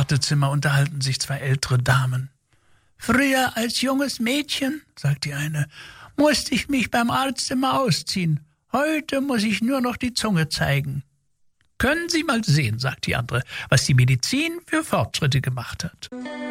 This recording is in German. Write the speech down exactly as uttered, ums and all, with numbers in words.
Wartezimmer unterhalten sich zwei ältere Damen. »Früher als junges Mädchen«, sagt die eine, »musste ich mich beim Arzt immer ausziehen. Heute muss ich nur noch die Zunge zeigen.« »Können Sie mal sehen«, sagt die andere, »was die Medizin für Fortschritte gemacht hat.«